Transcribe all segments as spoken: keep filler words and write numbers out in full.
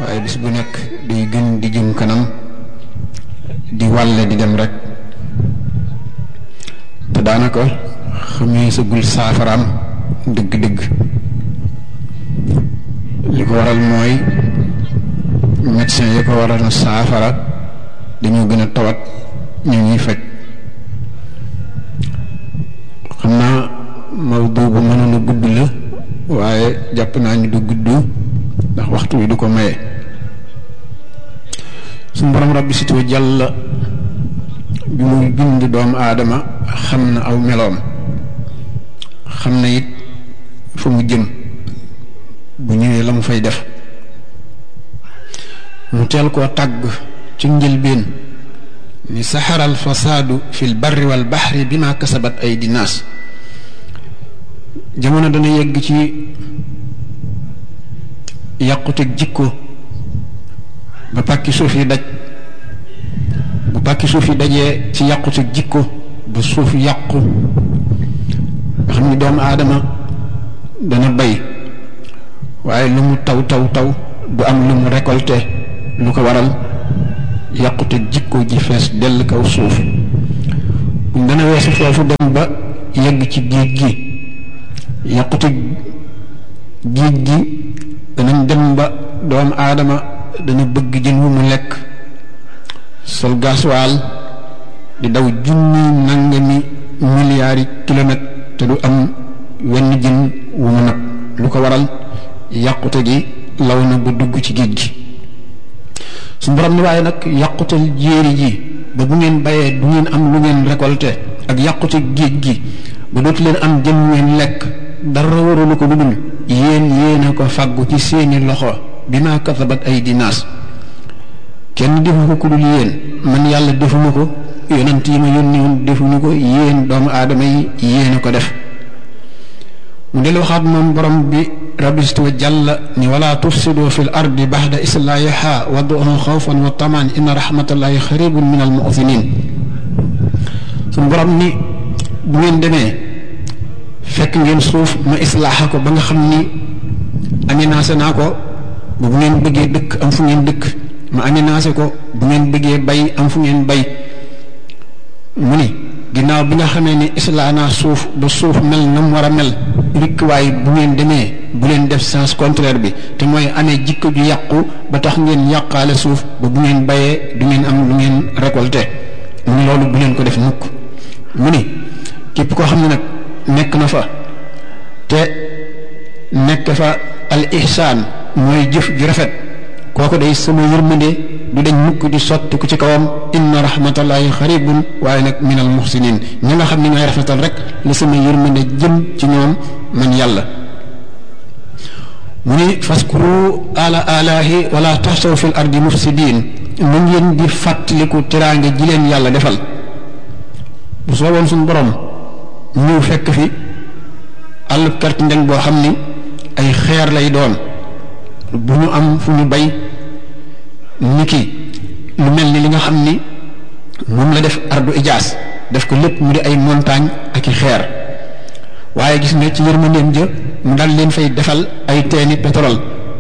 waaye bis bu nekk day gën di jëm kanam di wàlle di dem rek te daanaka xamee sa gul saafaraam dëgg-dëgg li ko waral mooy médecin yi ko waral na saafara dañoo gën a tawat ñu ñuy faj xam naa mawdu bu mënoon a gudd la waaye jàpp naa ñu du gudd ndax waxtu wi du ko maye suñu borom rabbi situ jàlla bi muy bind doomu aadama xam na aw meloom xam na it fa mu jëm bu ñëwee la mu fay def mu teel koo tàgg ci njëlbeen ni saxara al fasaadu fi l barri wal baxri bi ma kasabat ay dinaas jamono dana yegg ci yàquteg jikko ba pàkki suuf yi daj bu pàkki suuf yi dajee ci yàquteg jikko ba suuf yàqu nga xam ni doomu aadama dana bay waaye lu mu taw taw taw du am lu mu récolté lu ko waral yàquteg jikko ji fees dell kaw suuf buñ dana weesu foofu dem ba yegg ci géej gi yàquteg géej gi danañ dem ba doomu aadama dana bëgg jën wu mu lekk sol gasoil di daw junni nangami milliards yi kilomètres te du am wenn jën wu mu nag lu ko waral yàqute gi law na ba dugg ci géej gi su borom ni waaye nag yàqutel jéeri ji ba bu ngeen bayee du ngeen am lu ngeen récolté ak yàqute géej gi ba dootu leen am jën ngeen lekk dara warulu ko lu dul yéen yéen a ko fàggu ci seeni loxo bi ma kasabat ay dinaas kenn defu ko ku dul yéen man yàlla defuma ko yonent yi ma yónni woon defuñu ko yéen doomu aadama yi yéen a ko def mu del waxaat moom borom bi rabbistu wa jàlla ni wala tufsidu fi l ardi baxda islaahiha wad'uhu xawfan wa tamaan inna rahmatallahi xaribun min al mu'minin suñu borom ni bu ngeen demee fekk ngeen suuf ma islaaxa ko ba nga xam ni aménagé naa ko ba bu ngeen bëggee dëkk am fu ngeen dëkk ma aménagé ko bu ngeen bëggee bay am fu ngeen bay mu ni ginnaaw bi nga xamee ni islaa naa suuf ba suuf mel na mu war a mel rikk waaye bu ngeen demee bu leen def sens contraire bi te mooy amee jikko ju yàqu ba tax ngeen yàqaale suuf ba bu ngeen bayee du ngeen am lu ngeen récolté mu ni loolu bu leen ko def mukk mu ni képp koo xam ne nag nekk na fa te nekk fa al ihsaan mooy jëf ju rafet kooku day sama yërmande du dañ mukk di sotti ku ci kawam inna rahmatallahi xaribun waaye nag minal muhsinin ñi nga xam ne ñooy rafetal rek la sama yërmande jëm ci ñoom man yàlla mu ni faskuru ala alahi wala taxsaw fil ardi mufsidin mu ngeen di fàttaliku teraanga ji leen yàlla defal bu sooboon suñu borom ñëw fekk fi àll perte ndeng boo xam ni ay xeer lay doon bu ñu am fu ñu bay niki lu mel ni li nga xam ni moom la def ardu ijaas def ko lépp mu di ay montagne ak i xeer waaye gis nga ci yërmandeem ja mu dal leen fay defal ay teeni pétrole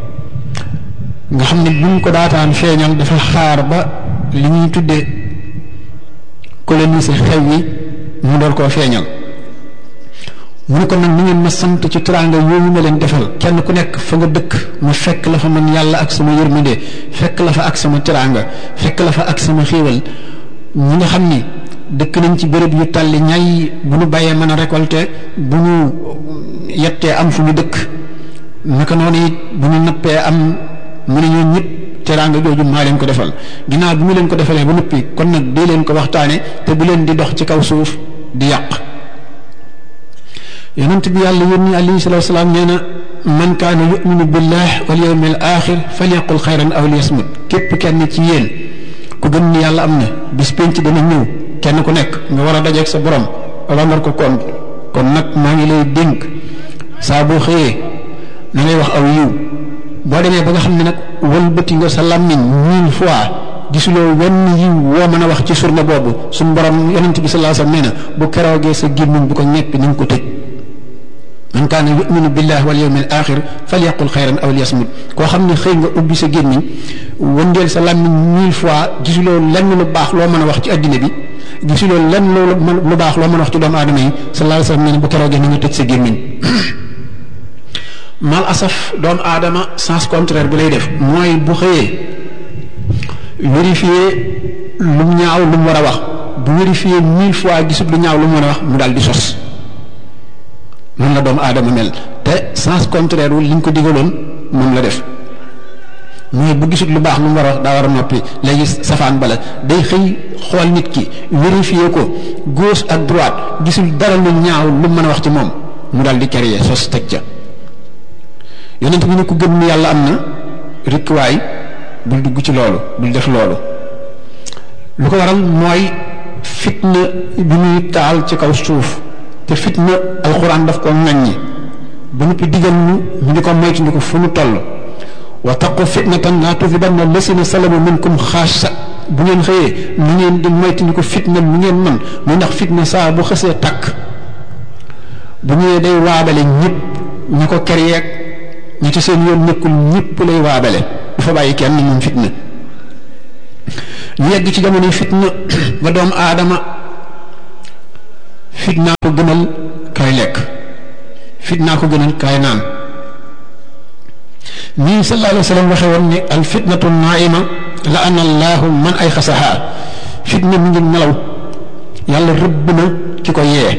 nga xam ne bu ñu ko daataan feeñal dafa xaar ba li ñuy tuddee coloniser xew yi mu door koo feeñal mu ne ko nag ni ngeen ma sant ci teraanga yooyu ma leen defal kenn ku nekk fa nga dëkk ma fekk la fa man yàlla ak sama yërmande fekk la fa ak sama teraanga fekk la fa ak sama xéewal ñi nga xam ni dëkk nañ ci béréb yu tàlli ñay bu ñu bàyyee mën a récolter bu ñu yettee am fu ñu dëkk naka noonu it bu ñu nappee am mu ne ñoom ñëpp teraanga jooju maa leen ko defal ginnaaw bi mu leen ko defalee ba noppi kon nag dee leen ko waxtaane te bu leen di dox ci kaw suuf di yàq yonent bi yàlla yónni alayhi salaatu wasalaam nee na man kaana yuminu billah wal yawmil axir falyaqul xayran aw liyasmut képp kenn ci yéen ku gëm ni yàlla am na bis penc dana ñëw kenn ku nekk nga war a dajeeg sa borom rendre ko compte kon nag maa ngi lay dénk saa boo xëyee na ngay wax aw yiw boo demee ba nga xam ne nag wëlbati nga sa làmmiñ mille fois gisuloo wenn yiw woo mën a wax ci surna boobu suñu borom yonent bi sallallahu alayhi wasallam nee na bu keroogee sa gémmiñ bu ko ñeppi na nga ko tëj man kaana yuminu billahi wal yawmil axir falyaqul xayran aw liyasmut koo xam ne xëy nga ubbi sa gémmiñ wëndeel sa làmmiñ mille fois gisuloo lenn lu baax loo mën a wax ci addina bi gisuloo lenn lu baax loo mën a wax ci doomu aadama yi sallallahu alayhi wa sallam nee na bu keroogee ni nga tëj sa gémmiñ mal asaf doomu aadama sens contraire bi lay def mooy bu xëyee vérifier lu mu ñaaw lu mu war a wax bu vérifier mille fois gisul lu ñaaw lu mu war a wax mu daal di sos noonu la doomu aadama mel te sens contraire wu li ñu ko digaloon moom la def mooy bu gisul lu baax lu mu war a wax daa war a noppi léegi safaan bala day xëy xool nit ki vérifier ko gauche ak droite gisul dara lu ñaaw lu mën a wax ci moom mu daal di créer sos teg ca yonent bi ne ku gëm ni yàlla am na rikk waay bul dugg ci loolu bul def loolu lu ko waral mooy fitna bi muy taal ci kaw suuf te fitna alxuraan daf ko ŋaññi ba noppi digal ñu ñu di ko moytu ko fu mu toll wa taqu fitnatan laa tusibanna lasina salamu minkum xaasa bu ngeen xëyee mu ngeen di moytu ko fitna mu ngeen man muy ndax fitna saa bu xësee takk bu ñëwee day waabale ñëpp ñi ko kereek ñi ci seen yoon nekkul ñëpp lay waabale du fa bàyyi kenn moom fitna ñu yegg ci jamono fitna ba doomu aadama fitnaa ko gënal kay lekk fitnaa ko gënal kay naan nii sallallahu alayhi wa sallam waxe woon ni al fitnatu naima la ana allahu man ay xasaha fitna mi ngi nelaw yàlla rëbb na ki ko yee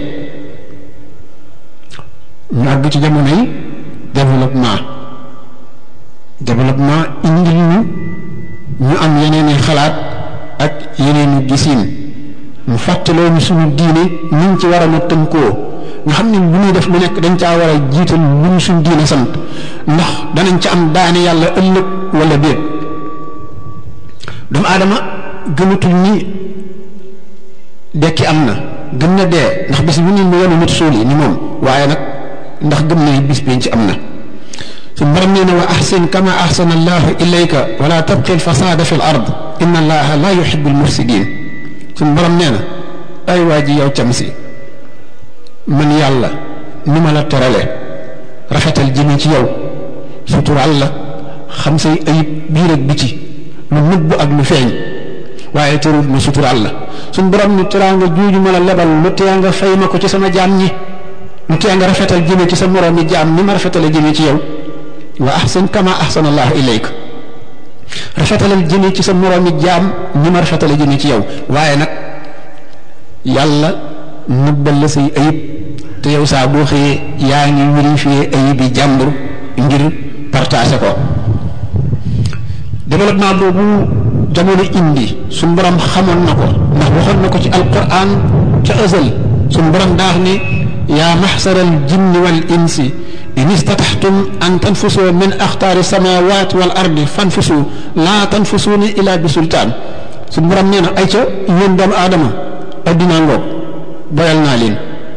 ñu àgg ci jamono yi développement développement indil ñu ñu am yeneen i xalaat ak yeneen i gisiin mu fàttaloo ñu suñu diine niñ ci war a na tënkoo nga xam ne lu ñuy def lu nekk dañ caa war a jiital lu ñu suñu diine sant ndax danañ ca am daane yàlla ëllëg wala déet doomu aadama gëmatul ni dekki am na gëm na dee ndax bis bu ñu mu yenu nit suul yi ni moom waaye nag ndax gëm na bis biñ ci am na su borom nee na wa ahsin kama ahsana allahu ilayka wala tabqi alfasada fi l ard inna allaha la yuhibu almufsidin suñu borom nee na ay waa ji yow cam si man yàlla ni ma la terale rafetal jëme ci yow sutural la xam say ayib biir ak biti lu nëbb ak lu feeñ waaye terul ma sutural la suñu borom ni teraanga juuju ma la lebal lu tee nga fay ma ko ci sama jaam ñi lu tee nga rafetal jëme ci sa moroomi jaam ni ma rafetale jëme ci yow wa ahsin kama ahsana allahu ilayka rafetalal jëme ci sa moroomi jaam ni ma rafetale jëme ci yow waaye nag yàlla nëbbal la say ayib te yow saa boo xëyee yaa ngi vérifier ayib yi jàmbur ngir partager ko développement boobu jamono indi suñ borom xamoon na ko ndax waxoon na ko ci alquran ca azal suñ borom daax ni yaa maxsara al jinni wal insi in istataxtum an tanfusu min axtaari samawat wal ardi fanfusu laa tanfusuuna ila bi sultaan suñ borom nee na ay ca yéen doomu aadama addinaa ngoog boyal naa leen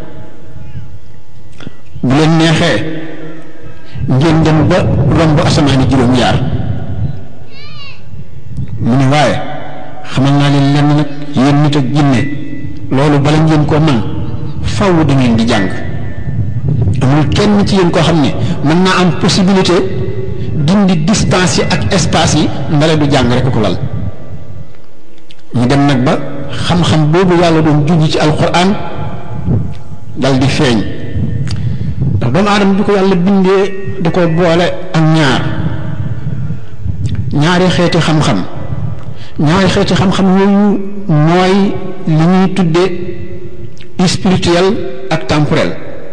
bu leen neexee ngeen dem ba romb asamaani juróom-ñaar mu ne waaye xamal naa leen lenn nag yéen nit ak jinne loolu bala ngeen koo mën faw da ngeen di jàng amul kenn ci yéen koo xam ne mën naa am possibilité dindi distance yi ak espace yi mbale du jàng rek ko lal ñu dem nag ba xam-xam boobu yàlla doon junj ci alquran dal di feeñ ndax doomu aadama bi ko yàlla bindee da ko boole ak ñaar ñaari xeeti xam-xam ñaari xeeti xam-xam yooyu mooy li ñuy tudde spirituel ak temporel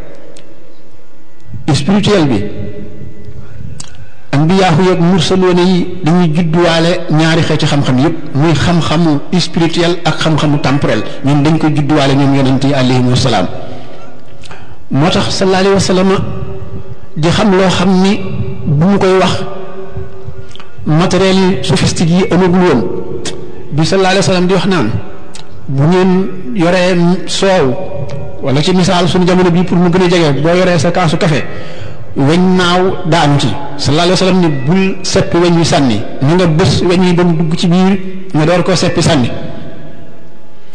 spirituel bi ambiyaahu yeeg mursaloona yi dañuy judduwaale ñaari xeeti xam-xam yépp muy xam-xamu spirituel ak xam-xamu temporel ñoom dañ ko judduwaale ñoom yonent yi alayhimu wasalaam moo tax sallallahu alayhi wa sallam di xam loo xam ni bu mu koy wax matériel yi sophistique yi amagul woon bi sallallahu alayhi wa sallam di wax naan bu ngeen yoree soow wala ci misaal suñu jamono bii pour mu gën a jege boo yoree sa kaasu café weñ naaw daanu ci sallallahu alayhi wa sallam ni bul seppi weñ wi sànni ñu nga bës weñ wi ba mu dugg ci biir nga door koo seppi sànni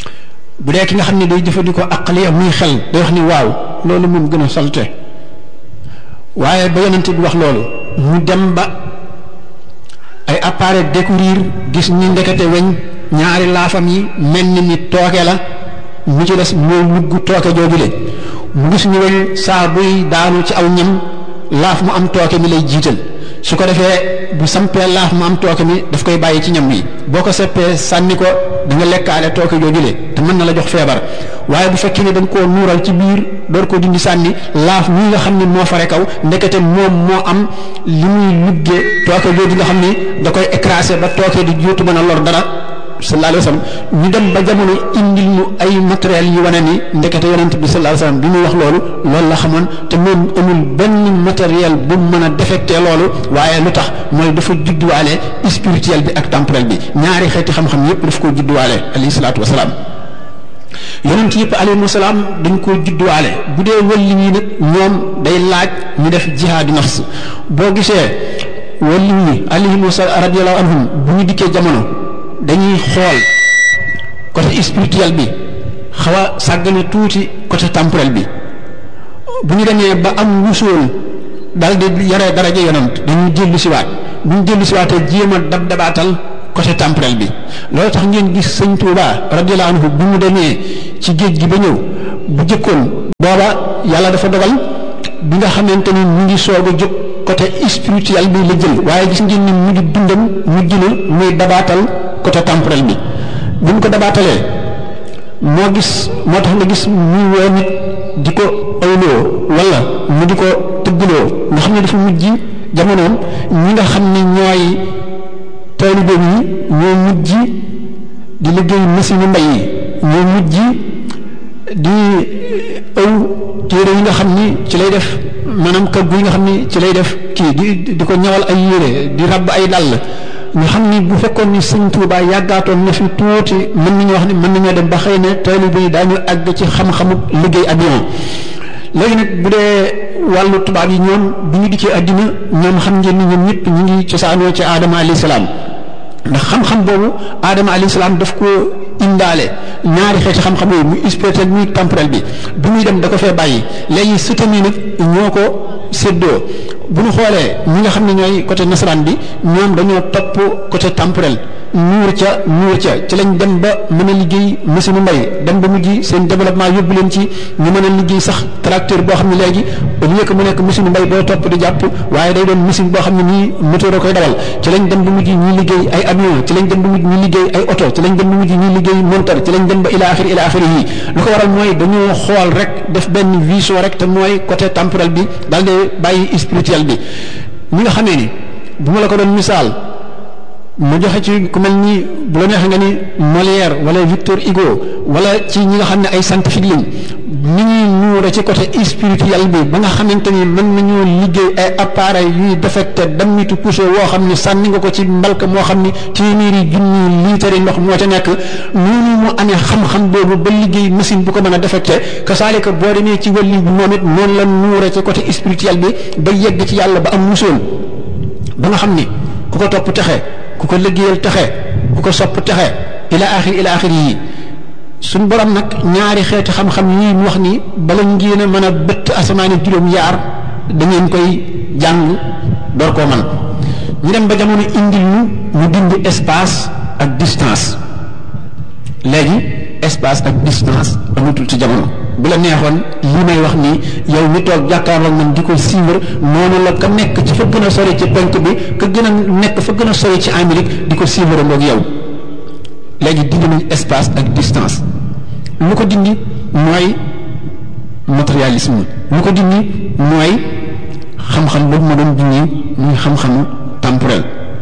bu dee ki nga xam ne day jëfandikoo aqliya muy xel day wax ni waaw loolu moom gën a salte waaye ba yonent bi wax loolu mu dem ba ay appareil découvrir gis ni ndekete weñ ñaari laafam yi mel ni ni tooke la mu ci des mooy lugg tooke joojule mu gis ni weñ saa buy daanu ci aw ñam laaf mu am tooke mi lay jiital su ko defee bu sampee laaf mu am tooke mi daf koy bàyyi ci ñam wi boo ko seppee sànni ko da nga lekkaale tooke joojule te mën na la jox feebar waaye bu fekkee ne dañ koo nuural ci biir door ko dindi sànni laaf mi nga xam ne moo fare kaw ndekete moom moo am li muy luggee tooke jooju nga xam ni da koy écrasé ba tooke di juutu mën a lor dara sallallahu alayhi wa sallam ñu dem ba jamono indil ñu ay matériel yi wane ni ndekete yonent bi sallallahu alayhi wa sallam bi muy wax loolu loolu la xamoon te moom amul benn matériel bu mën a défecté loolu waaye lu tax mooy dafa judduwaale spirituel bi ak temporel bi ñaari xeeti xam-xam yépp daf koo judduwaale alayhi salaatu wasalaam yonent yëpp alayhi wasalaam dañ koo judduwaale bu dee wàlli yi nag ñoom day laaj ñu def jihaadu nafs boo gisee wàlli yi alayhi wasalaam radiyallahu anhum bu ñu dikkee jamono dañuy xool côté spirituel bi xaw a sàggane tuuti côté temporel bi bu ñu demee ba am wusool daal di yare daraja yonent dañuy dellu siwaat bu ñu dellu siwaatee jéem a dab dabaatal côté temporel bi loolu tax ngeen gis sëñ Tuuba radiyallahu anhu bu mu demee ci géej gi ba ñëw bu jëkkoon booba yàlla dafa dogal bi nga xamante ni mu ngi soog a jóg côté spirituel bi la jël waaye gis ngeen ni mu ngi dundam mujj na muy dabaatal côté temporel bi bu ñu ko dabaatalee moo gis moo tax nga gis muy woo nit di ko ayloo wala mu di ko tëggloo nga xam ne dafa mujj jamonoom ñi nga xam ne ñooy taalibe yi ñoo mujj di liggéey machine mbay yi ñoo mujj di aw téere yi nga xam ni ci lay def maanaam kaggu yi nga xam ni ci lay def kii di di ko ñawal ay yére di rabb ay dàll nga xam ni bu fekkoon ni sëñ Tuubaa yàggaatoon na fi tuuti mën nañu wax ni mën nañoo dem ba xëy na taalibe yi daañu àgg ci xam-xamu liggéey avion léegi nag bu dee wàllu tubaab yi ñoom bu ñu dikkee àddina ñoom xam ngeen ni ñoom ñëpp ñu ngi cosaanoo ci aadama alayhi salaam ndax xam-xam boobu aadama alayhi salaam daf ko indaale ñaari xeeti xam-xam yooyu muy spirituel muy temporel bi bu muy dem da ko fee bàyyi léegi sëtam yi nag ñoo ko séddoo bu ñu xoolee ñi nga xam ne ñooy côté nasaraan bi ñoom dañoo topp côté temporel nuur ca nuur ca ci lañ dem ba mën a liggéey machine mbay dem ba mujj seen développement yóbbu leen ci ñu mën a liggéey sax tracteur boo xam ne léegi au lieu que mu nekk machine mbay boo topp di jàpp waaye day doon machine boo xam ne nii moteur a koy dawal ci lañ dem ba mujj ñuy liggéey ay avion ci lañ dem ba mujj ñuy liggéey ay oto ci lañ dem ba mujj ñuy liggéey monteur ci lañ dem ba ila axiri ila axiri yi lu ko waral mooy dañoo xool rek def benn vision rek te mooy côté temporel bi daal di bàyyi spirituel bi ñi nga xamee ni bu ma la ko doon misaal ma joxe ci ku mel ni bu la neexee nga ni Molière wala Victor Hugo wala ci ñi nga xam ne ay scientifique lañ ni ñuy nuure ci côté spirituel bi ba nga xamante ni mën nañoo liggéey ay appareil yuy defecte dammitu poussé woo xam ni sànni nga ko ci mbalka moo xam ni téeméeri junni liitari ndox moo ca nekk noonu mu amee xam-xam boobu ba liggéey machine bu ko mën a defecte kasaalika boo demee ci wàllu bi moom it noonu la nuure ci côté spirituel bi ba yegg ci yàlla ba am musoon ba nga xam ni ku ko topp texe ku ko liggéeyal texe ku ko sopp texe ila axir ila axir yi suñ borom nag ñaari xeeti xam-xam yi mu wax ni bala ngeen a mën a bëtt asamaani juróom yaar da ngeen koy jàng door koo man ñu dem ba jamono indil ñu ñu dindi espace ak distance léegi espace ak distance amatul ci jamono bu la neexoon li may wax nii yow mi toog jàkkaarloog man di ko suivre noonu la ka nekk ci fa gën a sori ci penk bi ka gën a nekk fa gën a sori ci Amérique di ko suivre ngoog yow léegi dindi nañ espace ak distance lu ko dindi mooy matérialisme lu ko dindi mooy xam-xam boobu ma doon dindi muy xam-xamu temporel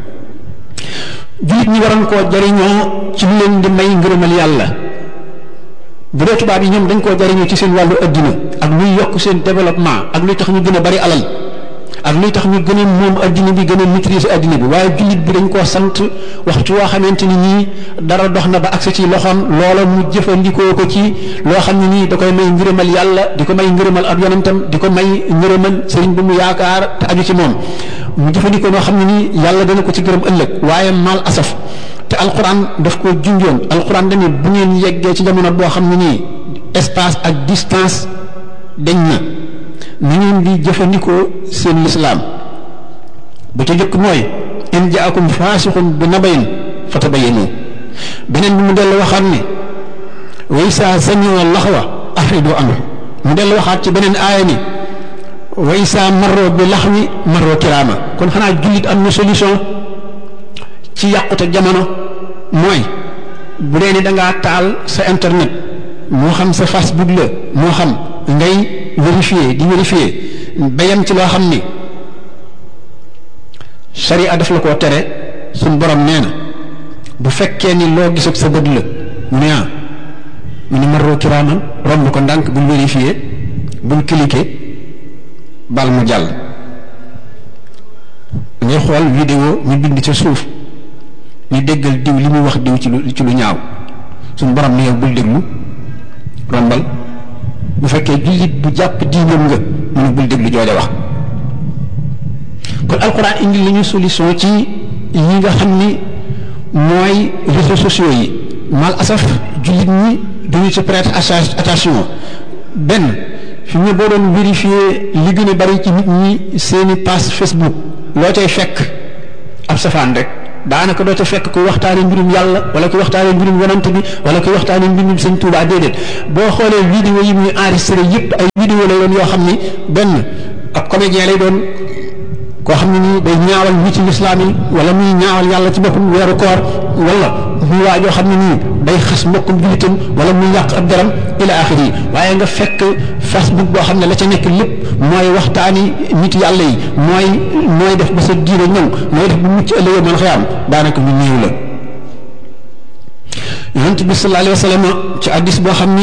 jullit ñi waroon koo jariñoo ci lu leen di may ngërëmal yàlla bu dee tubaab yi ñoom dañ koo jariñoo ci seen wàllu addina ak luy yokk seen développement ak luy tax ñu gën a bari alal ak luy tax ñu gën a moom addina bi gën a maîtriser addina bi waaye jullit bi dañ koo sant waxtu woo xamante ni nii dara dox na ba agsi ci loxoom loola mu jëfandikoo ko ci loo xam ne nii da koy may ngërëmal yàlla di ko may ngërëmal ab yonentam di ko may ngërëmal sëriñ bu mu yaakaar te aju ci moom mu jëfandikoo noo xam ne nii yàlla dana ko ci gërëm ëllëg waaye mal asaf te alquran daf ko junjoon alquran dañu bu ngeen yeggee ci jamono boo xam ne nii espace ak distance dañ na ni ngeen di jëfandikoo seen lislaam bu ca jëkk mooy in jaakum faasiqun bi nabayin fatabayyanu beneen bi mu dellu waxaat ni wa izaa sami'u laxwa afridu anhu mu dellu waxaat ci beneen aaya ni wa izaa marru bi laxwi marru kiraama kon xanaa jullit am na solution ci yàqute jamono mooy bu dee ni dangaa taal sa internet moo xam sa Facebook la moo xam ngay vérifier di vérifier ba yem ci loo xam ni sharia daf la koo tere suñ borom nee na bu fekkee ni loo gis ak sa bët la mu ne ah mu ne marroo kiraaman romb ko ndànk bul vérifier bul cliquer bal mu jàll ngay xool vidéo ñu bind ca suuf ñu déggal diw li muy wax diw ci lu ci lu ñaaw suñ borom ne yow bul déglu rombal bu fekkee jullit bu jàpp diinam nga mu ne bul déglu jooja wax kon alxuraan indi la ñu solution ci yi nga xam ni mooy réseaux sociaux yi mal asaf jullit ñi duñu ci prêter attention benn fi mu boo doon vérifier li gën a bari ci nit ñi seeni page Facebook loo cay fekk ab safaan rek daanaka doo ca fekk ku waxtaane mbirum yàlla wala ku waxtaane mbirum yonante bi wala ku waxtaane mbirum sëñ Tuubaa déedéet boo xoolee vidéo yi muy enregistré yëpp ay vidéo lay doon yoo xam ni benn ab comédien lay doon koo xam ne nii day ñaawal ñi ci lislaam yi wala muy ñaawal yàlla ci boppam weeru koor wala muy waa joo xam ne nii day xas mbokkum jullitam wala muy yàq ab deram ila axiri yi waaye nga fekk Facebook boo xam ne la ca nekk lépp mooy waxtaani nit yàlla yi mooy mooy def ba sa diine ñoŋ mooy def bu mucc ëllëgee mën xëy am daanaka ñu néew la yonent bi sallallahu alayhi wa sallam ci hadiis boo xam ni